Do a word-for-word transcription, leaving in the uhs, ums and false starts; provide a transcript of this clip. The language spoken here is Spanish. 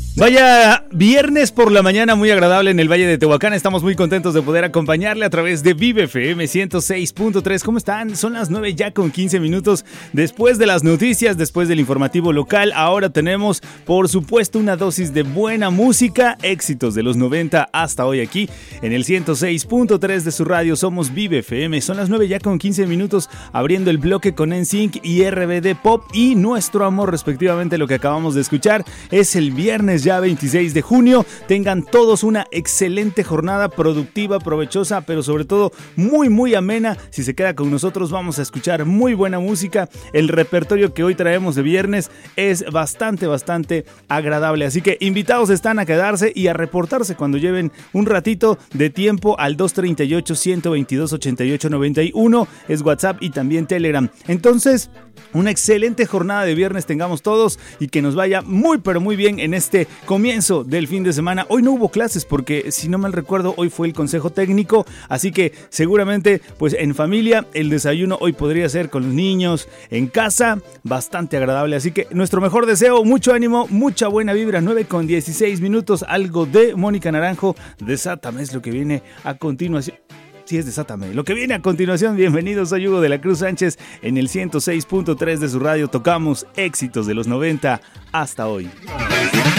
Vaya viernes por la mañana muy agradable en el Valle de Tehuacán. Estamos muy contentos de poder acompañarle a través de Vive F M ciento seis punto tres. ¿Cómo están? Son las nueve ya con quince minutos. Después de las noticias, después del informativo local, ahora tenemos, por supuesto, una dosis de buena música. Éxitos de los noventa hasta hoy aquí en el ciento seis punto tres de su radio. Somos Vive F M. Son las nueve ya con quince minutos, abriendo el bloque con N Sync y R B D Pop y Nuestro Amor, respectivamente. Lo que acabamos de escuchar es el viernes ya veintiséis de junio. Tengan todos una excelente jornada, productiva, provechosa, pero sobre todo muy muy amena. Si se queda con nosotros vamos a escuchar muy buena música. El repertorio que hoy traemos de viernes es bastante bastante agradable, así que invitados están a quedarse y a reportarse cuando lleven un ratito de tiempo al dos treinta y ocho, ciento veintidós, ochenta y ocho noventa y uno, es WhatsApp y también Telegram. Entonces, una excelente jornada de viernes tengamos todos y que nos vaya muy pero muy bien en este comienzo del fin de semana. Hoy no hubo clases porque, si no mal recuerdo, hoy fue el consejo técnico, así que seguramente pues en familia el desayuno hoy podría ser con los niños, en casa, bastante agradable. Así que nuestro mejor deseo, mucho ánimo, mucha buena vibra. Nueve con dieciséis minutos, algo de Mónica Naranjo, Desátame es lo que viene a continuación. Sí, es Desátame. Lo que viene a continuación, bienvenidos, soy Hugo de la Cruz Sánchez. En el ciento seis punto tres de su radio tocamos éxitos de los noventa hasta hoy.